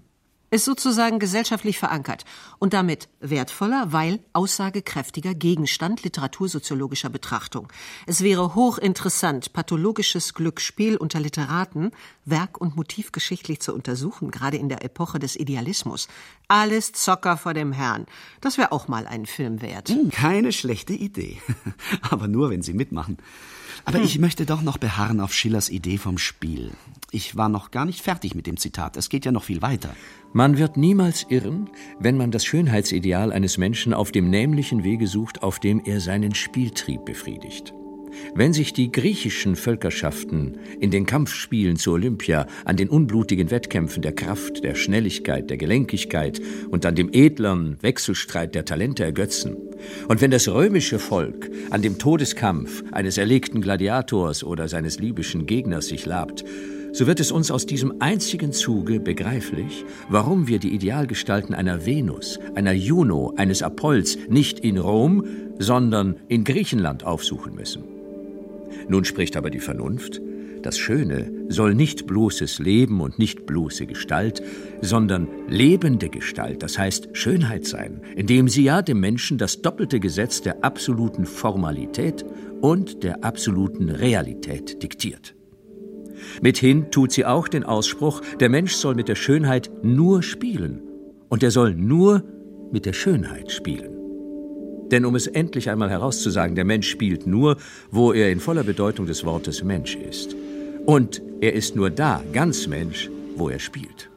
ist sozusagen gesellschaftlich verankert und damit wertvoller, weil aussagekräftiger Gegenstand literatursoziologischer Betrachtung. Es wäre hochinteressant, pathologisches Glücksspiel unter Literaten werk- und motivgeschichtlich zu untersuchen, gerade in der Epoche des Idealismus. Alles Zocker vor dem Herrn. Das wäre auch mal ein Film wert. Keine schlechte Idee. Aber nur, wenn Sie mitmachen. Aber hm. ich möchte doch noch beharren auf Schillers Idee vom Spiel. Ich war noch gar nicht fertig mit dem Zitat. Es geht ja noch viel weiter. Man wird niemals irren, wenn man das Schönheitsideal eines Menschen auf dem nämlichen Wege sucht, auf dem er seinen Spieltrieb befriedigt. Wenn sich die griechischen Völkerschaften in den Kampfspielen zu Olympia an den unblutigen Wettkämpfen der Kraft, der Schnelligkeit, der Gelenkigkeit und an dem edleren Wechselstreit der Talente ergötzen, und wenn das römische Volk an dem Todeskampf eines erlegten Gladiators oder seines libyschen Gegners sich labt, so wird es uns aus diesem einzigen Zuge begreiflich, warum wir die Idealgestalten einer Venus, einer Juno, eines Apolls nicht in Rom, sondern in Griechenland aufsuchen müssen. Nun spricht aber die Vernunft, das Schöne soll nicht bloßes Leben und nicht bloße Gestalt, sondern lebende Gestalt, das heißt Schönheit sein, indem sie ja dem Menschen das doppelte Gesetz der absoluten Formalität und der absoluten Realität diktiert. Mithin tut sie auch den Ausspruch, der Mensch soll mit der Schönheit nur spielen und er soll nur mit der Schönheit spielen. Denn um es endlich einmal herauszusagen, der Mensch spielt nur, wo er in voller Bedeutung des Wortes Mensch ist. Und er ist nur da, ganz Mensch, wo er spielt.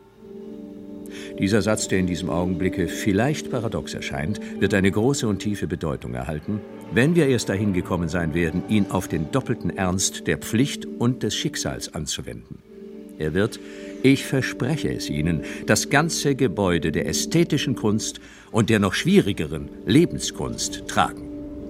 Dieser Satz, der in diesem Augenblicke vielleicht paradox erscheint, wird eine große und tiefe Bedeutung erhalten, wenn wir erst dahin gekommen sein werden, ihn auf den doppelten Ernst der Pflicht und des Schicksals anzuwenden. Er wird, ich verspreche es Ihnen, das ganze Gebäude der ästhetischen Kunst und der noch schwierigeren Lebenskunst tragen.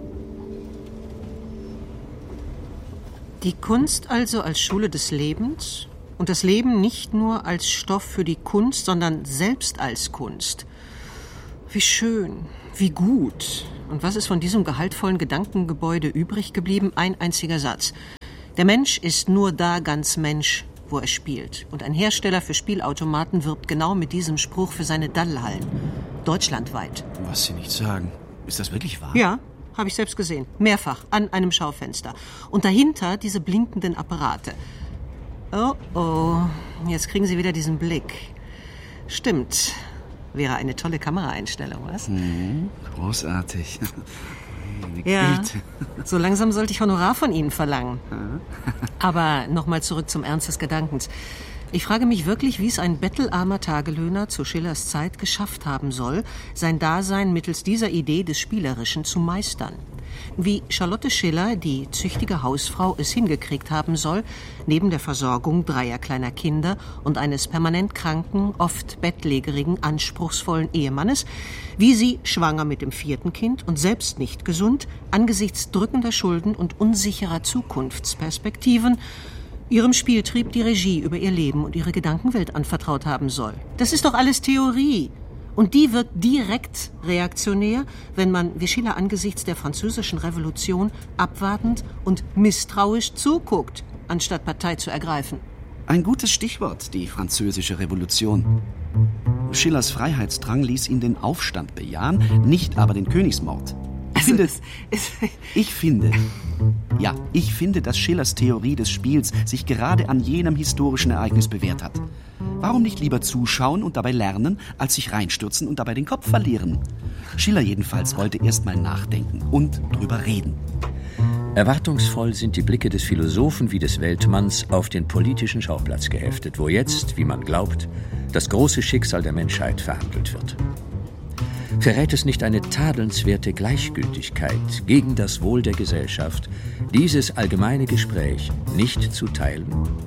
Die Kunst also als Schule des Lebens und das Leben nicht nur als Stoff für die Kunst, sondern selbst als Kunst. Wie schön, wie gut. Und was ist von diesem gehaltvollen Gedankengebäude übrig geblieben? Ein einziger Satz. Der Mensch ist nur da ganz Mensch, wo er spielt. Und ein Hersteller für Spielautomaten wirbt genau mit diesem Spruch für seine Dallhallen. Deutschlandweit. Was Sie nicht sagen. Ist das wirklich wahr? Ja, habe ich selbst gesehen. Mehrfach an einem Schaufenster. Und dahinter diese blinkenden Apparate. Oh, oh. Jetzt kriegen Sie wieder diesen Blick. Stimmt. Wäre eine tolle Kameraeinstellung, was? Mhm, großartig. Ja, so langsam sollte ich Honorar von Ihnen verlangen. Aber nochmal zurück zum Ernst des Gedankens. Ich frage mich wirklich, wie es ein bettelarmer Tagelöhner zu Schillers Zeit geschafft haben soll, sein Dasein mittels dieser Idee des Spielerischen zu meistern. Wie Charlotte Schiller, die züchtige Hausfrau, es hingekriegt haben soll, neben der Versorgung dreier kleiner Kinder und eines permanent kranken, oft bettlägerigen, anspruchsvollen Ehemannes, wie sie, schwanger mit dem vierten Kind und selbst nicht gesund, angesichts drückender Schulden und unsicherer Zukunftsperspektiven, ihrem Spieltrieb die Regie über ihr Leben und ihre Gedankenwelt anvertraut haben soll. Das ist doch alles Theorie. Und die wirkt direkt reaktionär, wenn man, wie Schiller angesichts der französischen Revolution, abwartend und misstrauisch zuguckt, anstatt Partei zu ergreifen. Ein gutes Stichwort, die französische Revolution. Schillers Freiheitsdrang ließ ihn den Aufstand bejahen, nicht aber den Königsmord. Ich finde, ich finde, ja, ich finde, dass Schillers Theorie des Spiels sich gerade an jenem historischen Ereignis bewährt hat. Warum nicht lieber zuschauen und dabei lernen, als sich reinstürzen und dabei den Kopf verlieren? Schiller jedenfalls wollte erst mal nachdenken und drüber reden. Erwartungsvoll sind die Blicke des Philosophen wie des Weltmanns auf den politischen Schauplatz geheftet, wo jetzt, wie man glaubt, das große Schicksal der Menschheit verhandelt wird. Verrät es nicht eine tadelnswerte Gleichgültigkeit gegen das Wohl der Gesellschaft, dieses allgemeine Gespräch nicht zu teilen?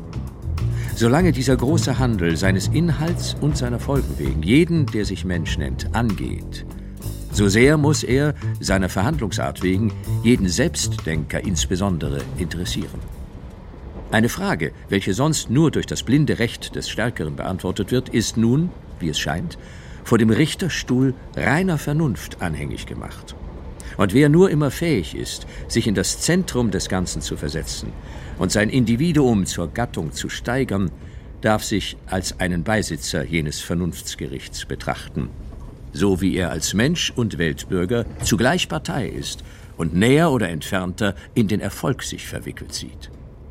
Solange dieser große Handel seines Inhalts und seiner Folgen wegen jeden, der sich Mensch nennt, angeht, so sehr muss er seiner Verhandlungsart wegen jeden Selbstdenker insbesondere interessieren. Eine Frage, welche sonst nur durch das blinde Recht des Stärkeren beantwortet wird, ist nun, wie es scheint, vor dem Richterstuhl reiner Vernunft anhängig gemacht. Und wer nur immer fähig ist, sich in das Zentrum des Ganzen zu versetzen und sein Individuum zur Gattung zu steigern, darf sich als einen Beisitzer jenes Vernunftsgerichts betrachten, so wie er als Mensch und Weltbürger zugleich Partei ist und näher oder entfernter in den Erfolg sich verwickelt sieht.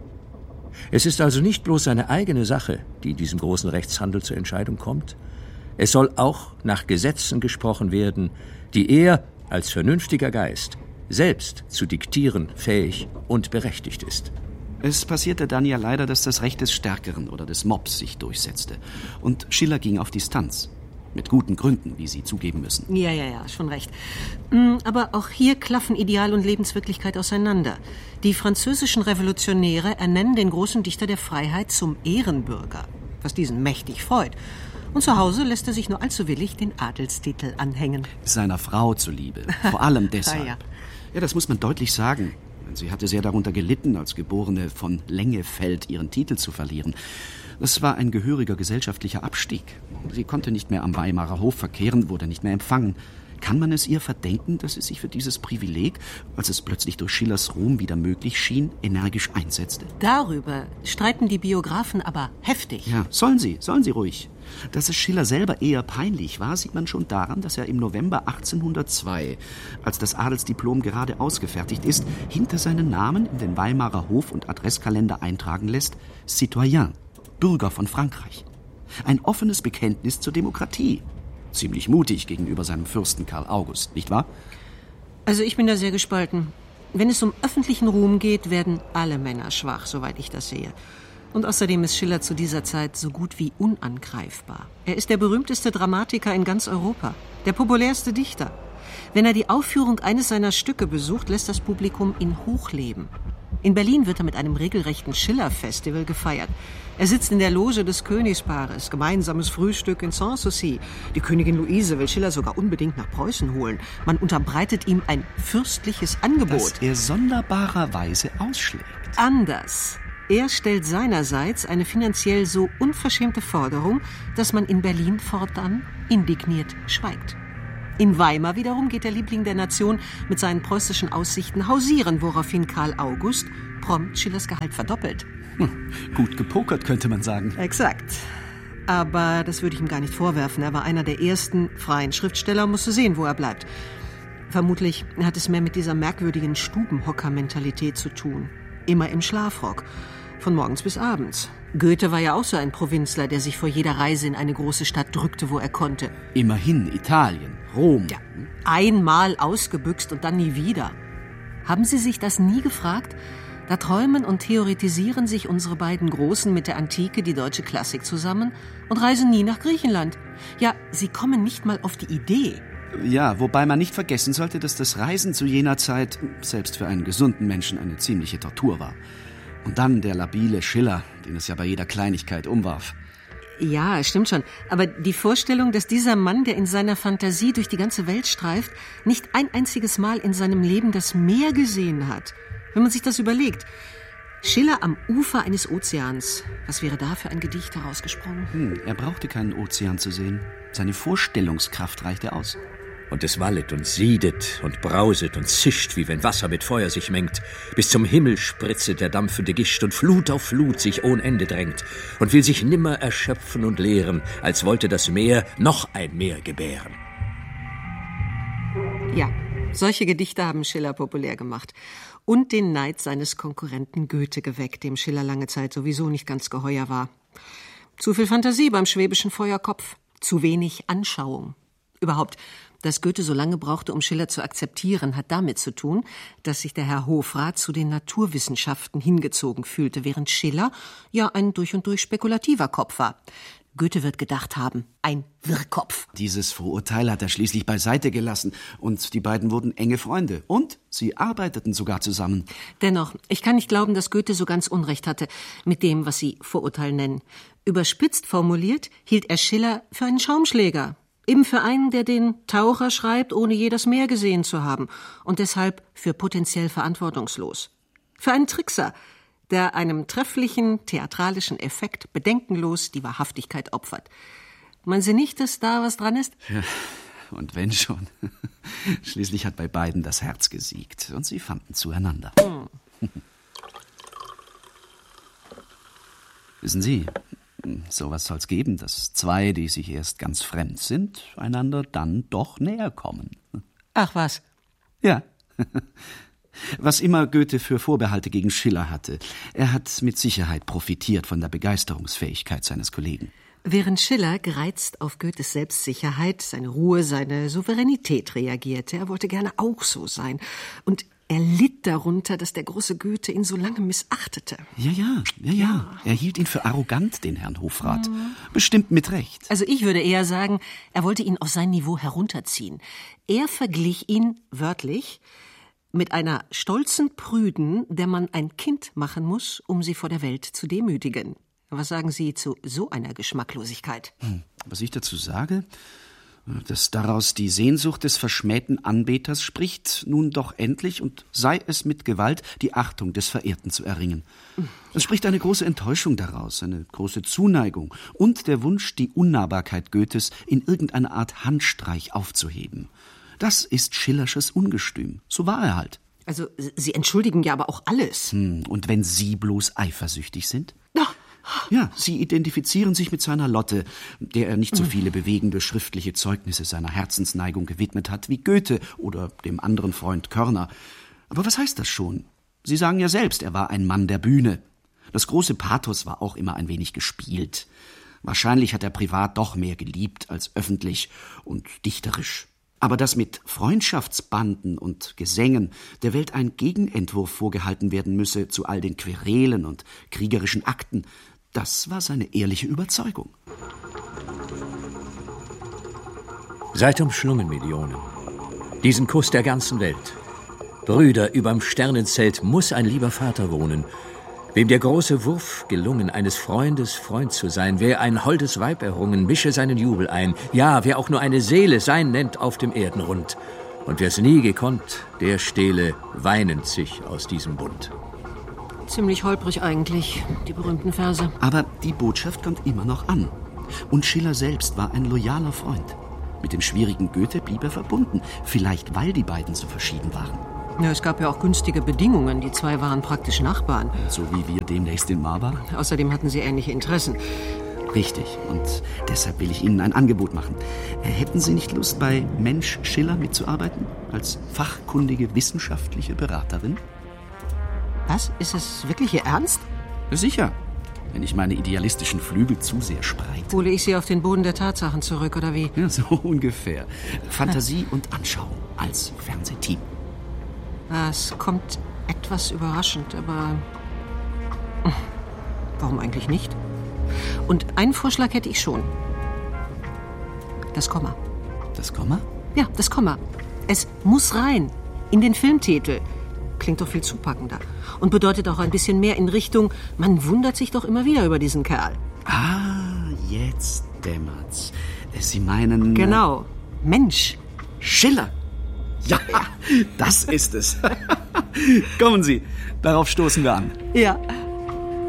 Es ist also nicht bloß seine eigene Sache, die in diesem großen Rechtshandel zur Entscheidung kommt. Es soll auch nach Gesetzen gesprochen werden, die er als vernünftiger Geist selbst zu diktieren fähig und berechtigt ist. Es passierte dann ja leider, dass das Recht des Stärkeren oder des Mobs sich durchsetzte. Und Schiller ging auf Distanz. Mit guten Gründen, wie Sie zugeben müssen. Ja, ja, ja, schon recht. Aber auch hier klaffen Ideal und Lebenswirklichkeit auseinander. Die französischen Revolutionäre ernennen den großen Dichter der Freiheit zum Ehrenbürger, was diesen mächtig freut. Und zu Hause lässt er sich nur allzu willig den Adelstitel anhängen. Seiner Frau zuliebe, vor allem deshalb. Ah, ja. Ja, das muss man deutlich sagen. Sie hatte sehr darunter gelitten, als Geborene von Lengefeld ihren Titel zu verlieren. Das war ein gehöriger gesellschaftlicher Abstieg. Sie konnte nicht mehr am Weimarer Hof verkehren, wurde nicht mehr empfangen. Kann man es ihr verdenken, dass sie sich für dieses Privileg, als es plötzlich durch Schillers Ruhm wieder möglich schien, energisch einsetzte? Darüber streiten die Biografen aber heftig. Ja, sollen sie, sollen sie ruhig. Dass es Schiller selber eher peinlich war, sieht man schon daran, dass er im November achtzehnhundertzwei, als das Adelsdiplom gerade ausgefertigt ist, hinter seinen Namen in den Weimarer Hof- und Adresskalender eintragen lässt: Citoyen, Bürger von Frankreich. Ein offenes Bekenntnis zur Demokratie. Ziemlich mutig gegenüber seinem Fürsten Karl August, nicht wahr? Also ich bin da sehr gespalten. Wenn es um öffentlichen Ruhm geht, werden alle Männer schwach, soweit ich das sehe. Und außerdem ist Schiller zu dieser Zeit so gut wie unangreifbar. Er ist der berühmteste Dramatiker in ganz Europa, der populärste Dichter. Wenn er die Aufführung eines seiner Stücke besucht, lässt das Publikum ihn hochleben. In Berlin wird er mit einem regelrechten Schiller-Festival gefeiert. Er sitzt in der Loge des Königspaares, gemeinsames Frühstück in Sanssouci. Die Königin Luise will Schiller sogar unbedingt nach Preußen holen. Man unterbreitet ihm ein fürstliches Angebot. Das er sonderbarerweise ausschlägt. Anders. Er stellt seinerseits eine finanziell so unverschämte Forderung, dass man in Berlin fortan indigniert schweigt. In Weimar wiederum geht der Liebling der Nation mit seinen preußischen Aussichten hausieren, woraufhin Karl August prompt Schillers Gehalt verdoppelt. Hm, gut gepokert, könnte man sagen. Exakt. Aber das würde ich ihm gar nicht vorwerfen. Er war einer der ersten freien Schriftsteller, musste sehen, wo er bleibt. Vermutlich hat es mehr mit dieser merkwürdigen Stubenhocker-Mentalität zu tun. Immer im Schlafrock. Von morgens bis abends. Goethe war ja auch so ein Provinzler, der sich vor jeder Reise in eine große Stadt drückte, wo er konnte. Immerhin Italien, Rom. Ja, einmal ausgebüxt und dann nie wieder. Haben Sie sich das nie gefragt? Da träumen und theoretisieren sich unsere beiden Großen mit der Antike die deutsche Klassik zusammen und reisen nie nach Griechenland. Ja, sie kommen nicht mal auf die Idee. Ja, wobei man nicht vergessen sollte, dass das Reisen zu jener Zeit selbst für einen gesunden Menschen eine ziemliche Tortur war. Und dann der labile Schiller, den es ja bei jeder Kleinigkeit umwarf. Ja, stimmt schon. Aber die Vorstellung, dass dieser Mann, der in seiner Fantasie durch die ganze Welt streift, nicht ein einziges Mal in seinem Leben das Meer gesehen hat. Wenn man sich das überlegt. Schiller am Ufer eines Ozeans. Was wäre da für ein Gedicht herausgesprungen? Hm, er brauchte keinen Ozean zu sehen. Seine Vorstellungskraft reichte aus. Und es wallet und siedet und brauset und zischt, wie wenn Wasser mit Feuer sich mengt. Bis zum Himmel spritzet der dampfende Gischt und Flut auf Flut sich ohne Ende drängt und will sich nimmer erschöpfen und leeren, als wollte das Meer noch ein Meer gebären. Ja, solche Gedichte haben Schiller populär gemacht und den Neid seines Konkurrenten Goethe geweckt, dem Schiller lange Zeit sowieso nicht ganz geheuer war. Zu viel Fantasie beim schwäbischen Feuerkopf, zu wenig Anschauung. Überhaupt, dass Goethe so lange brauchte, um Schiller zu akzeptieren, hat damit zu tun, dass sich der Herr Hofrat zu den Naturwissenschaften hingezogen fühlte, während Schiller ja ein durch und durch spekulativer Kopf war. Goethe wird gedacht haben, ein Wirrkopf. Dieses Vorurteil hat er schließlich beiseite gelassen und die beiden wurden enge Freunde und sie arbeiteten sogar zusammen. Dennoch, ich kann nicht glauben, dass Goethe so ganz Unrecht hatte mit dem, was Sie Vorurteil nennen. Überspitzt formuliert hielt er Schiller für einen Schaumschläger. Eben für einen, der den Taucher schreibt, ohne je das Meer gesehen zu haben und deshalb für potenziell verantwortungslos. Für einen Trickser, der einem trefflichen theatralischen Effekt bedenkenlos die Wahrhaftigkeit opfert. Meinen Sie nicht, dass da was dran ist? Ja, und wenn schon. Schließlich hat bei beiden das Herz gesiegt und sie fanden zueinander. Hm. Wissen Sie, Sowas soll's geben, dass zwei, die sich erst ganz fremd sind, einander dann doch näher kommen. Ach was. Ja. Was immer Goethe für Vorbehalte gegen Schiller hatte, er hat mit Sicherheit profitiert von der Begeisterungsfähigkeit seines Kollegen. Während Schiller gereizt auf Goethes Selbstsicherheit, seine Ruhe, seine Souveränität reagierte, er wollte gerne auch so sein. Und er litt darunter, dass der große Goethe ihn so lange missachtete. Ja, ja, ja, ja. Er hielt ihn für arrogant, den Herrn Hofrat. Mhm. Bestimmt mit Recht. Also ich würde eher sagen, er wollte ihn auf sein Niveau herunterziehen. Er verglich ihn, wörtlich, mit einer stolzen Prüden, der man ein Kind machen muss, um sie vor der Welt zu demütigen. Was sagen Sie zu so einer Geschmacklosigkeit? Hm. Was ich dazu sage, dass daraus die Sehnsucht des verschmähten Anbeters spricht, nun doch endlich, und sei es mit Gewalt, die Achtung des Verehrten zu erringen. Es spricht eine große Enttäuschung daraus, eine große Zuneigung und der Wunsch, die Unnahbarkeit Goethes in irgendeiner Art Handstreich aufzuheben. Das ist Schillersches Ungestüm. So war er halt. Also, Sie entschuldigen ja aber auch alles. Hm, und wenn Sie bloß eifersüchtig sind? Ach. Ja, Sie identifizieren sich mit seiner Lotte, der er nicht so viele bewegende schriftliche Zeugnisse seiner Herzensneigung gewidmet hat wie Goethe oder dem anderen Freund Körner. Aber was heißt das schon? Sie sagen ja selbst, er war ein Mann der Bühne. Das große Pathos war auch immer ein wenig gespielt. Wahrscheinlich hat er privat doch mehr geliebt als öffentlich und dichterisch. Aber dass mit Freundschaftsbanden und Gesängen der Welt ein Gegenentwurf vorgehalten werden müsse zu all den Querelen und kriegerischen Akten, das war seine ehrliche Überzeugung. Seid umschlungen, Millionen. Diesen Kuss der ganzen Welt. Brüder, überm Sternenzelt muss ein lieber Vater wohnen. Wem der große Wurf gelungen, eines Freundes Freund zu sein, wer ein holdes Weib errungen, mische seinen Jubel ein. Ja, wer auch nur eine Seele sein nennt auf dem Erdenrund. Und wer's nie gekonnt, der stehle weinend sich aus diesem Bund. Ziemlich holprig eigentlich, die berühmten Verse. Aber die Botschaft kommt immer noch an. Und Schiller selbst war ein loyaler Freund. Mit dem schwierigen Goethe blieb er verbunden, vielleicht weil die beiden so verschieden waren. Ja, es gab ja auch günstige Bedingungen. Die zwei waren praktisch Nachbarn. So wie wir demnächst in Marba. Außerdem hatten sie ähnliche Interessen. Richtig. Und deshalb will ich Ihnen ein Angebot machen. Hätten Sie nicht Lust, bei Mensch Schiller mitzuarbeiten? Als fachkundige wissenschaftliche Beraterin? Was? Ist das wirklich Ihr Ernst? Sicher. Wenn ich meine idealistischen Flügel zu sehr spreite. Hole ich Sie auf den Boden der Tatsachen zurück, oder wie? Ja, so ungefähr. Fantasie und Anschauung als Fernsehteam. Es kommt etwas überraschend, aber warum eigentlich nicht? Und einen Vorschlag hätte ich schon. Das Komma. Das Komma? Ja, das Komma. Es muss rein. In den Filmtitel. Klingt doch viel zupackender. Und bedeutet auch ein bisschen mehr in Richtung, man wundert sich doch immer wieder über diesen Kerl. Ah, jetzt dämmert's. Sie meinen... Genau. Mensch. Schiller. Ja, das ist es. Kommen Sie, darauf stoßen wir an. Ja.